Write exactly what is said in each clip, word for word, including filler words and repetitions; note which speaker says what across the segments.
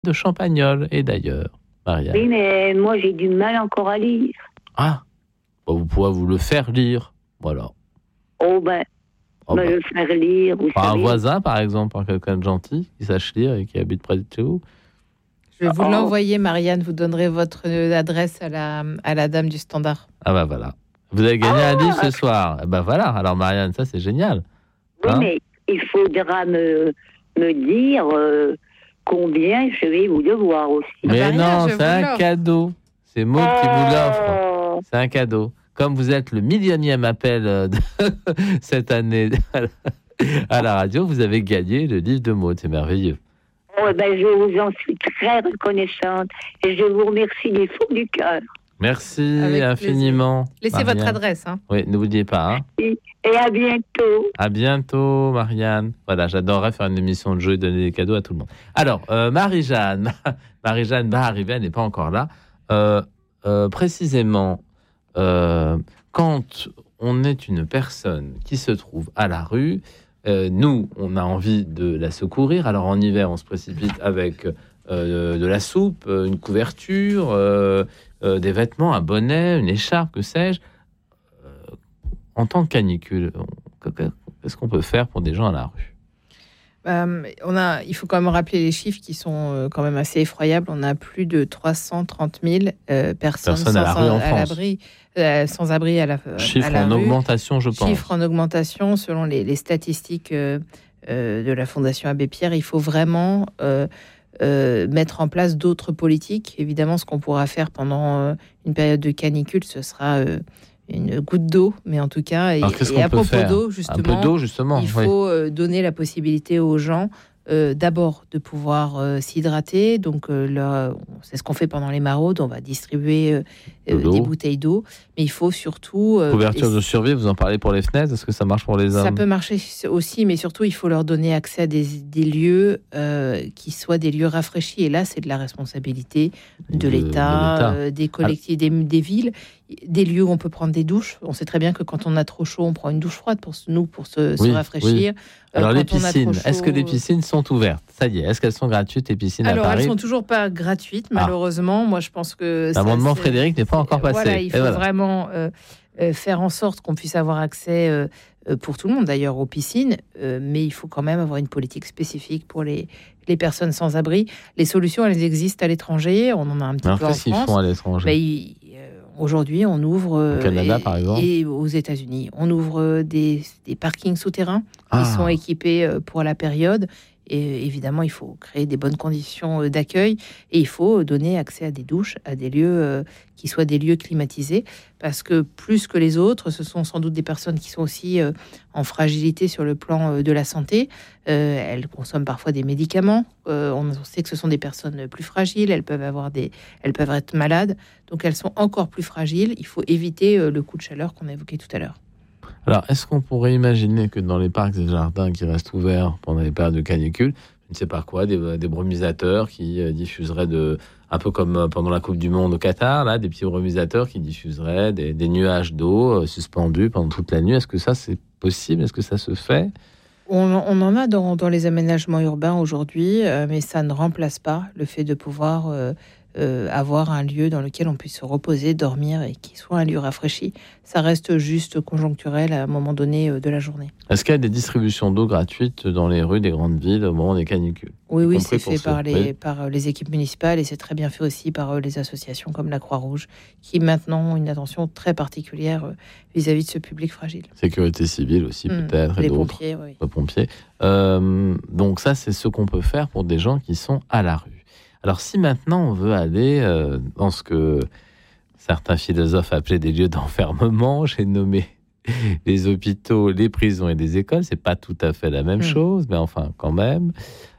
Speaker 1: de Champagnole. Et d'ailleurs, Marianne.
Speaker 2: Oui, mais moi, j'ai du mal encore à lire.
Speaker 1: Ah, bah, vous pourrez vous le faire lire. Voilà.
Speaker 2: Oh, ben,
Speaker 1: Oh,
Speaker 2: me
Speaker 1: bah.
Speaker 2: le faire lire. Vous
Speaker 1: Par un
Speaker 2: savez.
Speaker 1: voisin, par exemple, par quelqu'un de gentil, qui sache lire et qui habite près de chez vous.
Speaker 3: Je vais vous
Speaker 2: Oh.
Speaker 3: l'envoyer, Marianne. Vous donnerez votre euh, adresse à la, à la dame du standard.
Speaker 1: Ah bah voilà. Vous avez gagné
Speaker 2: Ah.
Speaker 1: un livre ce soir. Eh ben voilà. Alors Marianne, ça c'est génial.
Speaker 2: Oui,
Speaker 1: Hein?
Speaker 2: mais il faudra me, me dire euh, combien je vais vous devoir aussi.
Speaker 1: Mais
Speaker 3: bah rien,
Speaker 1: non,
Speaker 3: je
Speaker 1: c'est
Speaker 3: vous
Speaker 1: un
Speaker 3: l'offre.
Speaker 1: cadeau. C'est Maud qui vous l'offre.
Speaker 2: Oh.
Speaker 1: C'est un cadeau. Comme vous êtes le millionième appel euh, de cette année à la radio, vous avez gagné le livre de Maud. C'est merveilleux.
Speaker 2: Oh, ben, je vous en suis très reconnaissante et je vous remercie du fond du cœur.
Speaker 1: Merci
Speaker 3: Avec
Speaker 1: infiniment.
Speaker 3: Laissez
Speaker 1: Marianne.
Speaker 3: votre adresse. Hein.
Speaker 1: Oui, n'oubliez pas. Hein.
Speaker 2: Et, et à bientôt.
Speaker 1: À bientôt, Marianne. Voilà, j'adorerais faire une émission de jeu et donner des cadeaux à tout le monde. Alors, euh, Marie-Jeanne, Marie-Jeanne va arriver, elle n'est pas encore là. Euh, euh, précisément, euh, quand on est une personne qui se trouve à la rue, euh, nous, on a envie de la secourir. Alors, en hiver, on se précipite avec euh, de la soupe, une couverture, euh, euh, des vêtements, un bonnet, une écharpe, que sais-je. Euh, en temps de canicule, on, qu'est-ce qu'on peut faire pour des gens à la rue?
Speaker 3: Euh, on a, il faut quand même rappeler les chiffres qui sont euh, quand même assez effroyables. On a plus de trois cent trente mille euh, personnes
Speaker 1: Personne
Speaker 3: sans,
Speaker 1: à la rue en
Speaker 3: à
Speaker 1: France.
Speaker 3: l'abri, euh, sans abri à la,
Speaker 1: Chiffre
Speaker 3: à la
Speaker 1: en
Speaker 3: rue.
Speaker 1: augmentation, je pense.
Speaker 3: Chiffre en augmentation selon les, les statistiques euh, euh, de la Fondation Abbé Pierre. Il faut vraiment euh, euh, mettre en place d'autres politiques. Évidemment, ce qu'on pourra faire pendant euh, une période de canicule, ce sera euh, une goutte d'eau, mais en tout cas, et,
Speaker 1: Alors, qu'est-ce
Speaker 3: et
Speaker 1: qu'on
Speaker 3: à
Speaker 1: peut
Speaker 3: propos
Speaker 1: faire
Speaker 3: d'eau,
Speaker 1: Un
Speaker 3: justement,
Speaker 1: peu d'eau, justement.
Speaker 3: il
Speaker 1: oui.
Speaker 3: faut euh, donner la possibilité aux gens euh, d'abord de pouvoir euh, s'hydrater. Donc, euh, là, c'est ce qu'on fait pendant les maraudes. On va distribuer euh,
Speaker 1: De
Speaker 3: euh,
Speaker 1: l'eau.
Speaker 3: des bouteilles d'eau, mais il faut surtout euh,
Speaker 1: Couverture
Speaker 3: et
Speaker 1: de survie, vous en parlez pour les fenêtres. Est-ce que ça marche pour les hommes?
Speaker 3: ça peut marcher aussi, mais surtout, il faut leur donner accès à des, des lieux euh, qui soient des lieux rafraîchis. Et là, c'est de la responsabilité de,
Speaker 1: De- de
Speaker 3: l'État,
Speaker 1: l'État.
Speaker 3: euh, des collectivités, des, des villes, des lieux où on peut prendre des douches. On sait très bien que quand on a trop chaud, on prend une douche froide pour se- nous, pour se, se
Speaker 1: Oui,
Speaker 3: rafraîchir. Euh,
Speaker 1: Alors, les
Speaker 3: quand on a trop
Speaker 1: piscines,
Speaker 3: chaud,
Speaker 1: est-ce que les
Speaker 3: euh,
Speaker 1: piscines sont ouvertes? Ça y est, est-ce qu'elles sont gratuites, les piscines
Speaker 3: Alors,
Speaker 1: à
Speaker 3: elles
Speaker 1: Paris?
Speaker 3: sont toujours pas gratuites,
Speaker 1: Ah.
Speaker 3: malheureusement. Moi, je pense que ça,
Speaker 1: L'amendement
Speaker 3: c'est-
Speaker 1: Frédéric n'est pas encore passé.
Speaker 3: Voilà, il
Speaker 1: Et
Speaker 3: faut
Speaker 1: voilà.
Speaker 3: vraiment euh, euh, faire en sorte qu'on puisse avoir accès, euh, euh, pour tout le monde d'ailleurs, aux piscines, euh, mais il faut quand même avoir une politique spécifique pour les, les personnes sans abri. Les solutions, elles existent à l'étranger, on en a un petit
Speaker 1: Alors,
Speaker 3: peu en
Speaker 1: qu'est-ce qu'ils font
Speaker 3: France.
Speaker 1: à l'étranger?
Speaker 3: Mais il- euh, aujourd'hui, on ouvre... euh,
Speaker 1: Au Canada,
Speaker 3: et,
Speaker 1: par exemple
Speaker 3: et aux États-Unis, on ouvre euh, des, des parkings souterrains
Speaker 1: Ah.
Speaker 3: qui sont équipés euh, pour la période. Et évidemment, il faut créer des bonnes conditions euh, d'accueil et il faut donner accès à des douches, à des lieux euh, qui soient des lieux climatisés, parce que plus que les autres, ce sont sans doute des personnes qui sont aussi euh, en fragilité sur le plan euh, de la santé. Euh, elles consomment parfois des médicaments. Euh, on sait que ce sont des personnes plus fragiles. Elles peuvent avoir des, elles peuvent être malades, donc elles sont encore plus fragiles. Il faut éviter euh, le coup de chaleur qu'on a évoqué tout à l'heure.
Speaker 1: Alors, est-ce qu'on pourrait imaginer que dans les parcs et jardins qui restent ouverts pendant les périodes de canicule, je ne sais pas quoi, des, des brumisateurs qui euh, diffuseraient, de, un peu comme euh, pendant la Coupe du Monde au Qatar, là, des petits brumisateurs qui diffuseraient des, des nuages d'eau euh, suspendus pendant toute la nuit? Est-ce que ça, c'est possible? Est-ce que ça se fait?
Speaker 3: On, on en a dans, dans les aménagements urbains aujourd'hui, euh, mais ça ne remplace pas le fait de pouvoir euh, euh, avoir un lieu dans lequel on puisse se reposer, dormir et qui soit un lieu rafraîchi. Ça reste juste conjoncturel à un moment donné euh, de la journée.
Speaker 1: Est-ce qu'il y a des distributions d'eau gratuites dans les rues des grandes villes au moment des canicules?
Speaker 3: Oui, oui,
Speaker 1: compris
Speaker 3: c'est
Speaker 1: pour
Speaker 3: fait
Speaker 1: ça,
Speaker 3: par les,
Speaker 1: oui.
Speaker 3: par les équipes municipales et c'est très bien fait aussi par euh, les associations comme la Croix-Rouge qui maintenant ont une attention très particulière euh, vis-à-vis de ce public fragile.
Speaker 1: Sécurité civile aussi,
Speaker 3: Mmh,
Speaker 1: peut-être, et
Speaker 3: les
Speaker 1: d'autres.
Speaker 3: pompiers, oui.
Speaker 1: Les pompiers. Euh, donc ça, c'est ce qu'on peut faire pour des gens qui sont à la rue. Alors, si maintenant on veut aller euh, dans ce que certains philosophes appelaient des lieux d'enfermement, j'ai nommé les hôpitaux, les prisons et les écoles, c'est pas tout à fait la même
Speaker 3: Mmh.
Speaker 1: chose, mais enfin, quand même.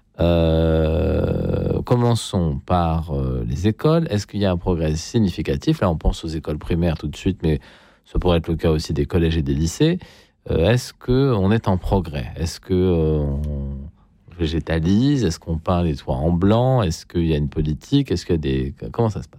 Speaker 1: Euh, commençons par euh, les écoles. Est-ce qu'il y a un progrès significatif? Là, on pense aux écoles primaires tout de suite, mais ça pourrait être le cas aussi des collèges et des lycées. Euh, est-ce qu'on est en progrès? Est-ce qu'on euh, végétalise? Est-ce qu'on peint les toits en blanc? Est-ce qu'il y a une politique? Est-ce qu'il y a des... Comment ça se passe?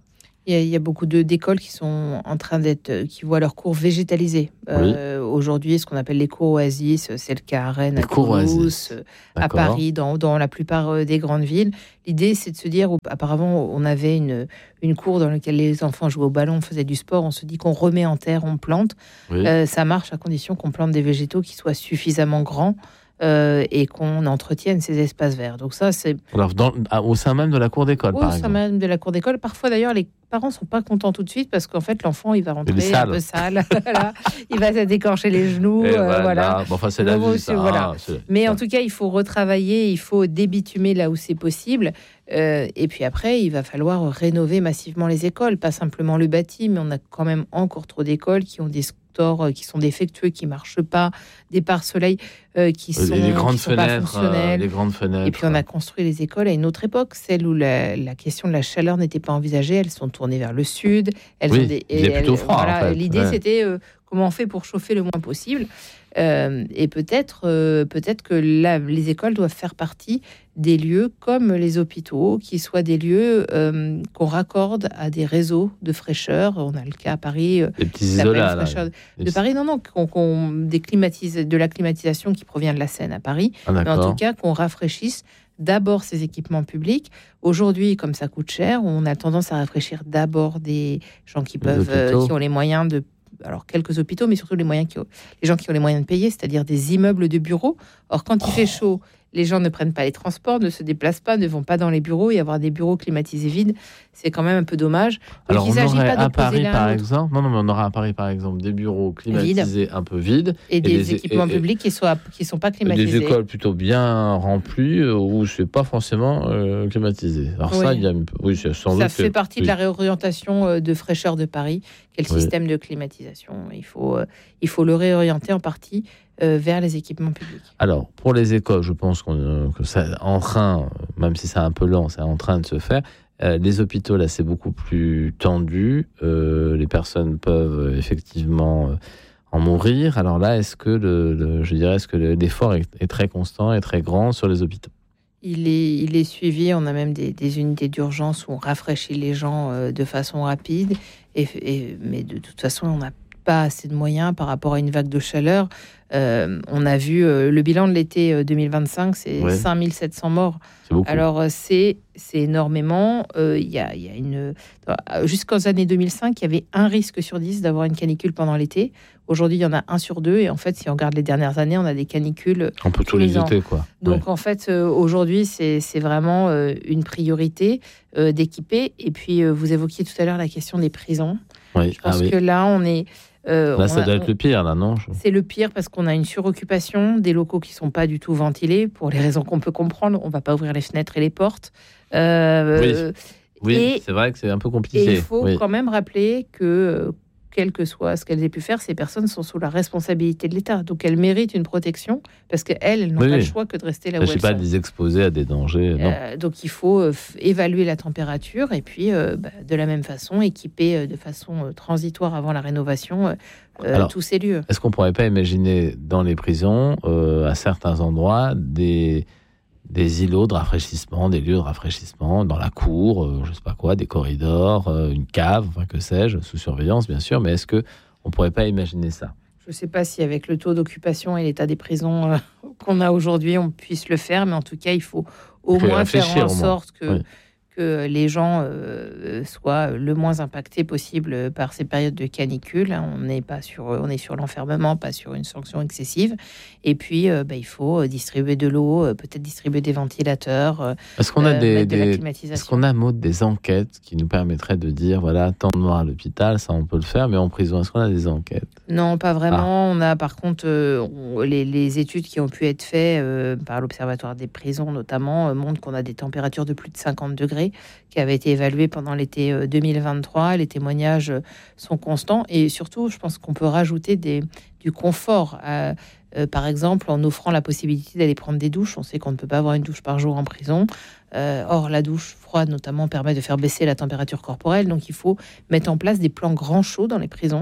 Speaker 3: Il y, a, il y a beaucoup de, d'écoles qui sont en train d'être, qui voient leurs cours végétalisés. Euh, oui. Aujourd'hui, ce qu'on appelle les cours oasis, c'est le cas à Rennes, les à Toulouse, à Paris, dans, dans la plupart des grandes villes. L'idée, c'est de se dire, apparemment, on avait une, une cour dans laquelle les enfants jouaient au ballon, faisaient du sport, on se dit qu'on remet en terre, on plante. Oui. Euh, ça marche à condition qu'on plante des végétaux qui soient suffisamment grands Euh, et qu'on entretienne ces espaces verts. Donc ça, c'est...
Speaker 1: Alors, dans, au sein même de la cour d'école,
Speaker 3: au
Speaker 1: par
Speaker 3: sein
Speaker 1: exemple.
Speaker 3: même de la cour d'école. Parfois, d'ailleurs, les parents ne sont pas contents tout de suite parce qu'en fait, l'enfant, il va rentrer un peu sale. Voilà. Il va se décorcher les genoux. Euh, voilà. voilà.
Speaker 1: Bon, enfin, c'est la vie, ça.
Speaker 3: Voilà.
Speaker 1: Ah, c'est...
Speaker 3: Mais
Speaker 1: ça.
Speaker 3: En tout cas, il faut retravailler, il faut débitumer là où c'est possible. Euh, et puis après, il va falloir rénover massivement les écoles, pas simplement le bâti, mais on a quand même encore trop d'écoles qui ont des qui sont défectueux, qui marchent pas, des pare-soleil euh, qui sont,
Speaker 1: les grandes
Speaker 3: qui sont
Speaker 1: fenêtres,
Speaker 3: pas fonctionnelles.
Speaker 1: Euh, les grandes fenêtres.
Speaker 3: Et puis on a construit les écoles à une autre époque, celle où la, la question de la chaleur n'était pas envisagée. Elles sont tournées vers le sud. Elles
Speaker 1: oui,
Speaker 3: ont des,
Speaker 1: il est plutôt froid.
Speaker 3: Voilà,
Speaker 1: en fait.
Speaker 3: L'idée ouais. c'était euh, comment on fait pour chauffer le moins possible. Euh, et peut-être, euh, peut-être que la, les écoles doivent faire partie des lieux comme les hôpitaux, qui soient des lieux euh, qu'on raccorde à des réseaux de fraîcheur. On a le cas à Paris, euh,
Speaker 1: des petits isolats
Speaker 3: fraîcheur de, de Paris. Non, non, qu'on, qu'on déclimatise, de la climatisation qui provient de la Seine à Paris.
Speaker 1: Ah,
Speaker 3: mais en tout cas, qu'on rafraîchisse d'abord ces équipements publics. Aujourd'hui, comme ça coûte cher, on a tendance à rafraîchir d'abord des gens qui peuvent, euh, qui ont les moyens de alors quelques hôpitaux, mais surtout les moyens qui ont, les gens qui ont les moyens de payer, c'est-à-dire des immeubles de bureaux. Or, quand il oh. fait chaud, les gens ne prennent pas les transports, ne se déplacent pas, ne vont pas dans les bureaux, et avoir des bureaux climatisés vides, c'est quand même un peu dommage. Donc,
Speaker 1: alors,
Speaker 3: il
Speaker 1: on aurait
Speaker 3: pas de
Speaker 1: à Paris, par
Speaker 3: autre.
Speaker 1: exemple, non, non, mais on aura à Paris, par exemple, des bureaux climatisés Vide. un peu vides.
Speaker 3: Et, et des, des équipements et, publics qui ne qui sont pas climatisés.
Speaker 1: Des écoles plutôt bien remplies, euh, où ce n'est pas forcément euh, climatisé. Alors
Speaker 3: oui.
Speaker 1: ça, il y a, oui, c'est sans
Speaker 3: ça
Speaker 1: doute
Speaker 3: fait
Speaker 1: que,
Speaker 3: partie
Speaker 1: oui.
Speaker 3: de la réorientation euh, de fraîcheur de Paris, quel oui. système de climatisation. Il faut, euh, il faut le réorienter en partie Euh, vers les équipements publics.
Speaker 1: Alors, pour les écoles, je pense qu'on, euh, que c'est en train, même si c'est un peu lent, c'est en train de se faire. Euh, les hôpitaux, là, c'est beaucoup plus tendu. Euh, les personnes peuvent euh, effectivement euh, en mourir. Alors là, est-ce que, le, le, je dirais, est-ce que le, l'effort est, est très constant et très grand sur les hôpitaux ?
Speaker 3: Il est, il est suivi. On a même des, des unités d'urgence où on rafraîchit les gens euh, de façon rapide. Et, et, mais de toute façon, on n'a pas assez de moyens par rapport à une vague de chaleur. Euh, on a vu euh, le bilan de l'été deux mille vingt-cinq, c'est ouais. cinq mille sept cents morts.
Speaker 1: C'est beaucoup.
Speaker 3: Alors c'est, c'est énormément. Il euh, y, a, y a une jusqu'aux années deux mille cinq, il y avait un risque sur dix d'avoir une canicule pendant l'été. Aujourd'hui, il y en a un sur deux. Et en fait, si on regarde les dernières années, on a des canicules
Speaker 1: on peut tous les étés, quoi.
Speaker 3: Donc
Speaker 1: ouais.
Speaker 3: en fait, euh, aujourd'hui, c'est, c'est vraiment euh, une priorité euh, d'équiper. Et puis, euh, vous évoquiez tout à l'heure la question des prisons.
Speaker 1: Oui.
Speaker 3: Je pense
Speaker 1: ah, oui.
Speaker 3: que là, on est
Speaker 1: Euh, là, ça
Speaker 3: a,
Speaker 1: doit être
Speaker 3: on,
Speaker 1: le pire, là, non ?
Speaker 3: C'est le pire parce qu'on a une suroccupation, des locaux qui ne sont pas du tout ventilés, pour les raisons qu'on peut comprendre. On ne va pas ouvrir les fenêtres et les portes. Euh,
Speaker 1: oui, oui et, c'est vrai que c'est un peu compliqué.
Speaker 3: Et il faut
Speaker 1: oui.
Speaker 3: quand même rappeler que, quel que soit ce qu'elles aient pu faire, ces personnes sont sous la responsabilité de l'État. Donc elles méritent une protection parce qu'elles, elles n'ont
Speaker 1: oui,
Speaker 3: pas
Speaker 1: oui.
Speaker 3: le choix que de rester là où
Speaker 1: elles sont. Je ne sais pas de les exposer à des dangers. Non.
Speaker 3: Euh, donc il faut euh, évaluer la température et puis euh, bah, de la même façon équiper euh, de façon euh, transitoire avant la rénovation euh, Alors, tous ces lieux.
Speaker 1: Est-ce qu'on ne pourrait pas imaginer dans les prisons, euh, à certains endroits, des... des îlots de rafraîchissement, des lieux de rafraîchissement dans la cour, euh, je ne sais pas quoi, des corridors, euh, une cave, enfin que sais-je, sous surveillance bien sûr, mais est-ce qu'on ne pourrait pas imaginer ça ?
Speaker 3: Je ne sais pas si avec le taux d'occupation et l'état des prisons euh, qu'on a aujourd'hui, on puisse le faire, mais en tout cas, il faut au il moins faire en sorte que... Oui. que les gens euh, soient le moins impactés possible par ces périodes de canicule. On n'est pas sur, on est sur l'enfermement, pas sur une sanction excessive. Et puis, euh, bah, il faut distribuer de l'eau, euh, peut-être distribuer des ventilateurs.
Speaker 1: Est-ce qu'on a
Speaker 3: euh,
Speaker 1: des,
Speaker 3: de
Speaker 1: des est-ce qu'on a Maud, des enquêtes qui nous permettraient de dire voilà, tant de morts à l'hôpital, ça on peut le faire, mais en prison, est-ce qu'on a des enquêtes ?
Speaker 3: Non, pas vraiment. Ah. On a par contre euh, on, les, les études qui ont pu être faites euh, par l'Observatoire des prisons notamment euh, montrent qu'on a des températures de plus de cinquante degrés qui avaient été évaluées pendant l'été deux mille vingt-trois. Les témoignages sont constants et surtout, je pense qu'on peut rajouter des, du confort. À, euh, par exemple, en offrant la possibilité d'aller prendre des douches. On sait qu'on ne peut pas avoir une douche par jour en prison. Euh, or, la douche froide, notamment, permet de faire baisser la température corporelle. Donc, il faut mettre en place des plans grand chaud dans les prisons.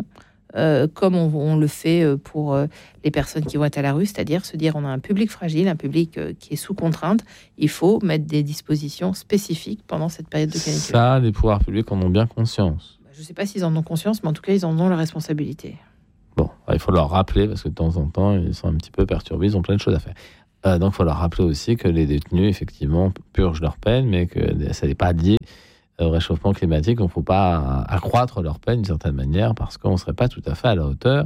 Speaker 3: euh, comme on, on le fait pour euh, les personnes qui vont être à la rue, c'est-à-dire se dire on a un public fragile, un public euh, qui est sous contrainte, il faut mettre des dispositions spécifiques pendant cette période de canicule.
Speaker 1: Ça, les pouvoirs publics en ont bien conscience.
Speaker 3: Je ne sais pas s'ils en ont conscience, mais en tout cas, ils en ont la responsabilité.
Speaker 1: Bon, il faut leur rappeler, parce que de temps en temps, ils sont un petit peu perturbés, ils ont plein de choses à faire. Euh, donc, il faut leur rappeler aussi que les détenus, effectivement, purgent leur peine, mais que ça n'est pas lié au réchauffement climatique. Il ne faut pas accroître leur peine d'une certaine manière, parce qu'on ne serait pas tout à fait à la hauteur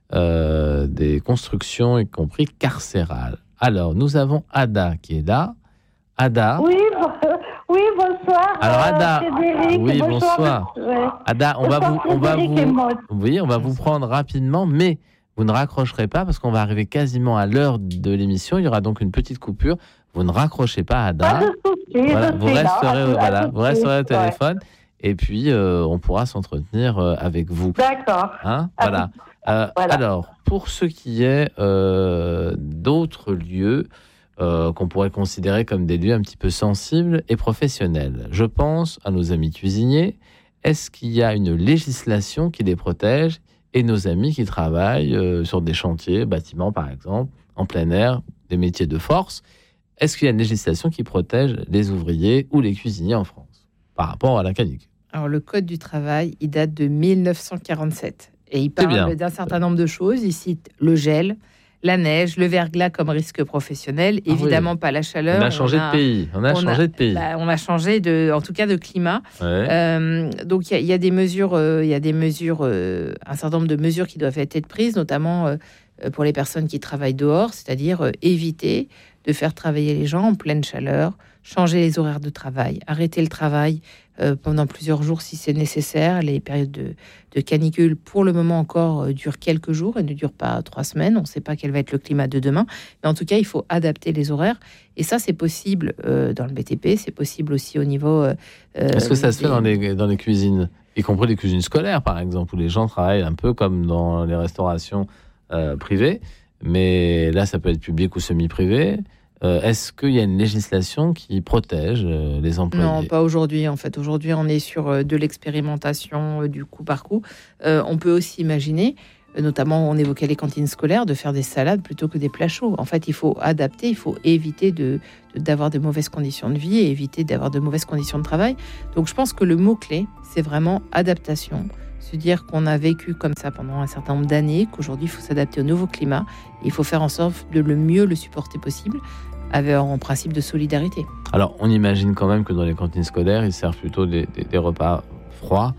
Speaker 1: euh, des constructions, y compris carcérales. Alors, nous avons Ada qui est là. Ada.
Speaker 4: Oui, oui, bonsoir.
Speaker 1: Alors Ada,
Speaker 4: Frédéric,
Speaker 1: oui, bonsoir. bonsoir. Ouais. Ada, on bonsoir, va vous, on va vous, oui, on va vous prendre rapidement, mais vous ne raccrocherez pas parce qu'on va arriver quasiment à l'heure de l'émission. Il y aura donc une petite coupure. Vous ne raccrochez pas, Ada.
Speaker 4: Pas de souci,
Speaker 1: voilà, vous resterez,
Speaker 4: là,
Speaker 1: voilà, vous resterez au téléphone, ouais. Et puis euh, on pourra s'entretenir euh, avec vous.
Speaker 4: D'accord.
Speaker 1: Hein, voilà. Euh, voilà. Alors, pour ce qui est euh, d'autres lieux. Euh, qu'on pourrait considérer comme des lieux un petit peu sensibles et professionnels. Je pense à nos amis cuisiniers. Est-ce qu'il y a une législation qui les protège et nos amis qui travaillent euh, sur des chantiers, bâtiments par exemple, en plein air, des métiers de force? Est-ce qu'il y a une législation qui protège les ouvriers ou les cuisiniers en France par rapport à la canicule?
Speaker 3: Alors le Code du travail, il date de mille neuf cent quarante-sept et il parle d'un certain nombre de choses. Il cite le gel, la neige, le verglas comme risque professionnel, ah évidemment oui. pas la chaleur.
Speaker 1: On a changé on a, de pays. On a on changé a, de pays.
Speaker 3: Bah, on a changé de, en tout cas de climat.
Speaker 1: Ouais.
Speaker 3: Euh, donc il y, y a des mesures, euh, il y a des mesures, euh, un certain nombre de mesures qui doivent être prises, notamment euh, pour les personnes qui travaillent dehors, c'est-à-dire euh, éviter de faire travailler les gens en pleine chaleur, changer les horaires de travail, arrêter le travail euh, pendant plusieurs jours si c'est nécessaire. Les périodes de, de canicule, pour le moment encore, euh, durent quelques jours et ne durent pas trois semaines. On ne sait pas quel va être le climat de demain. Mais en tout cas, il faut adapter les horaires. Et ça, c'est possible euh, dans le B T P, c'est possible aussi au niveau... Euh,
Speaker 1: Est-ce que ça des... se fait dans les, dans les cuisines, y compris les cuisines scolaires, par exemple, où les gens travaillent un peu comme dans les restaurations euh, privées, mais là, ça peut être public ou semi-privé. Euh, est-ce qu'il y a une législation qui protège euh, les employés?
Speaker 3: Non, pas aujourd'hui. En fait, aujourd'hui, on est sur euh, de l'expérimentation euh, du coup par coup. Euh, on peut aussi imaginer, euh, notamment, on évoquait les cantines scolaires, de faire des salades plutôt que des plats chauds. En fait, il faut adapter, il faut éviter de, de, d'avoir de mauvaises conditions de vie et éviter d'avoir de mauvaises conditions de travail. Donc, je pense que le mot-clé, c'est vraiment adaptation. Se dire qu'on a vécu comme ça pendant un certain nombre d'années, qu'aujourd'hui, il faut s'adapter au nouveau climat. Il faut faire en sorte de le mieux le supporter possible, avec en principe de solidarité.
Speaker 1: Alors, on imagine quand même que dans les cantines scolaires, ils servent plutôt des, des, des repas froids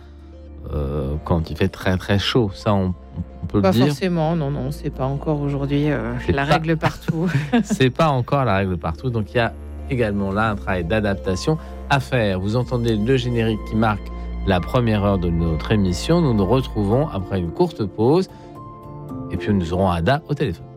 Speaker 1: euh, quand il fait très très chaud. Ça, on, on peut
Speaker 3: pas
Speaker 1: le dire.
Speaker 3: Pas forcément, non, non, c'est pas encore aujourd'hui euh, la
Speaker 1: pas...
Speaker 3: règle partout.
Speaker 1: C'est pas encore la règle partout, donc il y a également là un travail d'adaptation à faire. Vous entendez le générique qui marque la première heure de notre émission. Nous nous retrouvons après une courte pause et puis nous aurons Ada au téléphone.